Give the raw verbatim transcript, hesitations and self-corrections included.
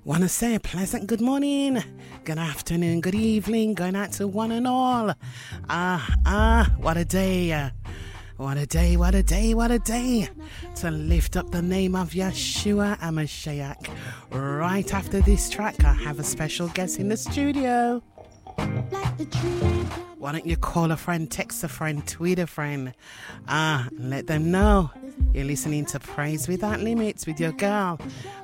Want to say a pleasant good morning, good afternoon, good evening, going out to one and all. Ah, ah, what a day. Uh, what a day, what a day, what a day to lift up the name of Yeshua HaMashiach. Right after this track, I have a special guest in the studio. Why don't you call a friend, text a friend, tweet a friend, ah, let them know you're listening to Praise Without Limits with your girl,